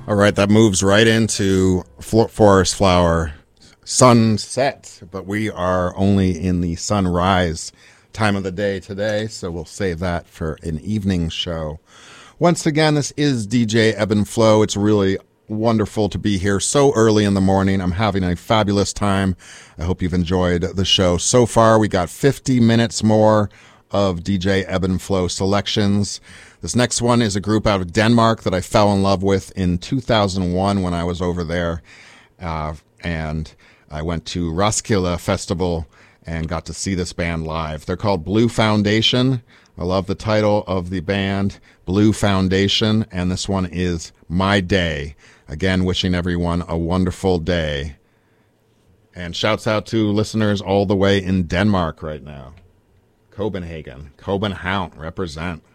All right, that moves right into Forest Flower sunset, but we are only in the sunrise time of the day today, so we'll save that for an evening show. Once again, this is DJ Ebb and Flow. It's really wonderful to be here so early in the morning. I'm having a fabulous time. I hope you've enjoyed the show so far. We got 50 minutes more of DJ Ebb and Flow selections. This next one is a group out of Denmark that I fell in love with in 2001 when I was over there. And I went to Roskilde Festival and got to see this band live. They're called Blue Foundation. I love the title of the band, Blue Foundation, and this one is My Day. Again, wishing everyone a wonderful day. And shouts out to listeners all the way in Denmark right now. Copenhagen, represent.